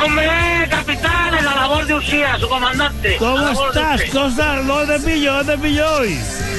Hombre, capitán, en la labor de Usía, su comandante. ¿Cómo estás? ¿Cómo estás? ¿Dónde te pillo hoy?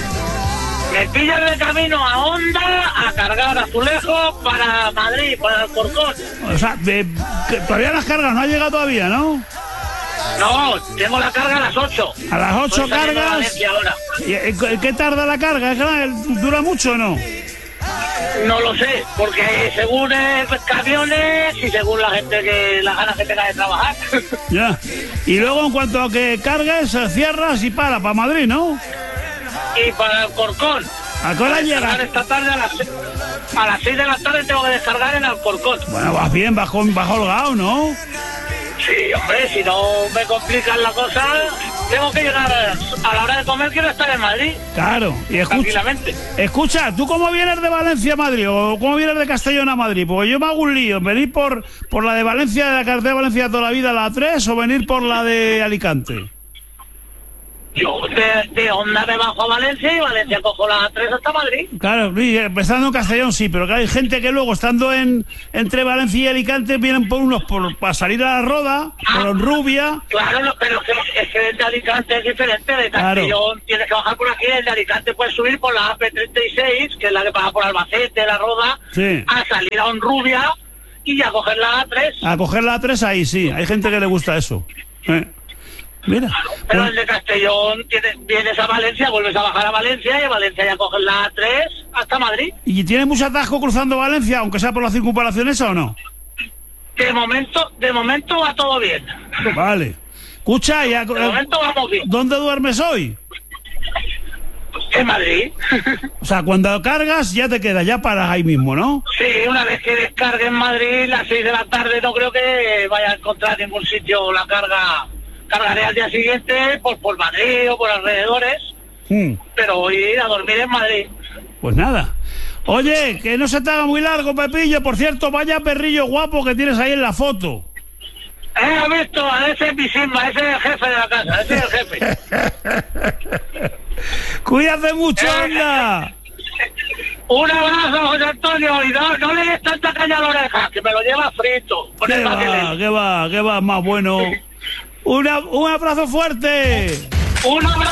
Me pillan de camino a Honda a cargar azulejos para Madrid, para Alcorcón. O sea, todavía las cargas no ha llegado todavía, ¿no? No, tengo la carga a las 8. A las 8 cargas. ¿Y qué tarda la carga? ¿Dura mucho o no? No lo sé, porque según camiones y según la gente las ganas que tenga de trabajar. Ya. Y luego en cuanto a que cargues, cierras y para Madrid, ¿no? Y para Alcorcón. ¿A qué hora llegas? Esta tarde a las 6 de la tarde tengo que descargar en Alcorcón. Bueno, vas bien, vas holgado, ¿no? Sí, hombre, si no me complican la cosa, tengo que llegar a la hora de comer, quiero estar en Madrid. Claro, y escucha, ¿tú cómo vienes de Valencia a Madrid o cómo vienes de Castellón a Madrid? Porque yo me hago un lío, ¿venir por la de Valencia, de la carretera de Valencia toda la vida, la 3, o venir por la de Alicante? Yo de Honda me bajo a Valencia y Valencia cojo la 3 hasta Madrid. Claro, empezando en Castellón sí, pero claro, hay gente que luego estando entre Valencia y Alicante vienen para salir a la Roda, por Honrubia. Claro, no, pero es que desde Alicante es diferente, de Castellón claro. Tienes que bajar por aquí, desde Alicante puedes subir por la AP36, que es la que pasa por Albacete, la Roda, sí. A salir a Honrubia y a coger la A3. A coger la A3 ahí sí, hay gente que le gusta eso. Mira. Pero el de Castellón, vienes a Valencia, vuelves a bajar a Valencia y a Valencia ya coges la A3 hasta Madrid. ¿Y tiene mucho atasco cruzando Valencia, aunque sea por la circunvalación esa o no? De momento va todo bien. Vale. Escucha, ya, de momento vamos bien. ¿Dónde duermes hoy? En Madrid. O sea, cuando cargas ya te quedas, ya paras ahí mismo, ¿no? Sí, una vez que descargue en Madrid, las 6 de la tarde, no creo que vaya a encontrar en ningún sitio la carga. Cargaré al día siguiente por Madrid o por alrededores, pero voy a ir a dormir en Madrid. Pues nada. Oye, que no se te haga muy largo, Pepillo. Por cierto, vaya perrillo guapo que tienes ahí en la foto. ¿Has visto? Ese es mi Simba, ese es el jefe de la casa, ese es el jefe. Cuídate mucho, anda. Un abrazo, José Antonio, y no le des tanta caña a la oreja, que me lo lleva frito. ¿Qué va? Más bueno. Un abrazo fuerte. Un abrazo.